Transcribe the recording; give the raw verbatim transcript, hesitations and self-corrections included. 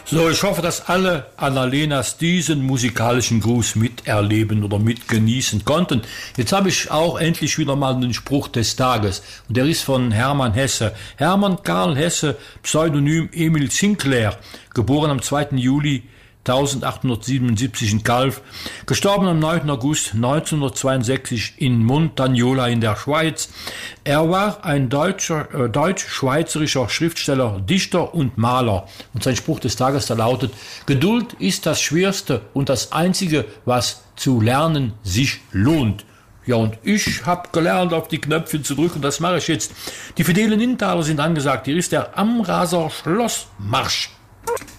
So, ich hoffe, dass alle Annalenas diesen musikalischen Gruß miterleben oder mitgenießen konnten. Jetzt habe ich auch endlich wieder mal den Spruch des Tages. Und der ist von Hermann Hesse. Hermann Karl Hesse, Pseudonym Emil Sinclair, geboren am zweiten Juli achtzehnhundertsiebenundsiebzig in Calw, gestorben am neunten August neunzehnhundertzweiundsechzig in Montagnola in der Schweiz. Er war ein deutscher, äh, deutsch-schweizerischer Schriftsteller, Dichter und Maler. Und sein Spruch des Tages, der lautet: Geduld ist das Schwerste und das Einzige, was zu lernen sich lohnt. Ja, und ich habe gelernt, auf die Knöpfchen zu drücken, das mache ich jetzt. Die fidelen Inntaler sind angesagt. Hier ist der Amraser Schlossmarsch.